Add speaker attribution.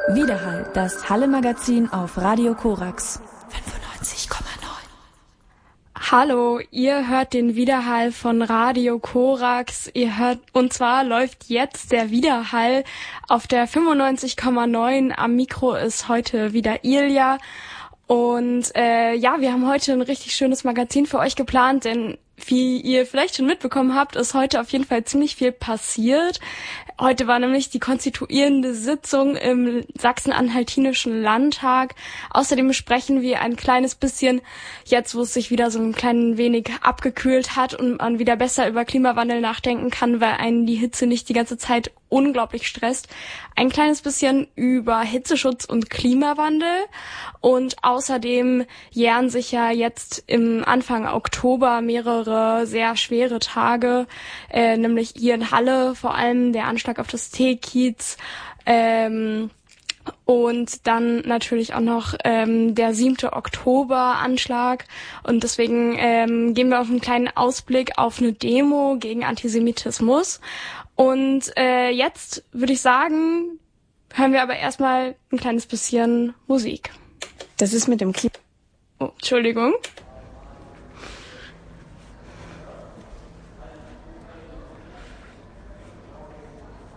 Speaker 1: Widerhall, das Halle-Magazin auf Radio Korax 95,9.
Speaker 2: Hallo, ihr hört den Widerhall von Radio Korax. Und zwar läuft jetzt der Widerhall auf der 95,9. Am Mikro ist heute wieder Ilja. Und wir haben heute ein richtig schönes Magazin für euch geplant, denn wie ihr vielleicht schon mitbekommen habt, ist heute auf jeden Fall ziemlich viel passiert. Heute war nämlich die konstituierende Sitzung im Sachsen-Anhaltinischen Landtag. Außerdem besprechen wir ein kleines bisschen, jetzt wo es sich wieder so ein klein wenig abgekühlt hat und man wieder besser über Klimawandel nachdenken kann, weil einen die Hitze nicht die ganze Zeit unglaublich stresst, ein kleines bisschen über Hitzeschutz und Klimawandel. Und außerdem jähren sich ja jetzt im Anfang Oktober mehrere sehr schwere Tage, nämlich hier in Halle vor allem der Anschlag auf das Teekiez, und dann natürlich auch noch der 7. Oktober-Anschlag. Und deswegen geben wir auch einen kleinen Ausblick auf eine Demo gegen Antisemitismus. Und jetzt würde ich sagen, hören wir aber erstmal ein kleines bisschen Musik.
Speaker 1: Das ist mit dem
Speaker 2: Oh, Entschuldigung.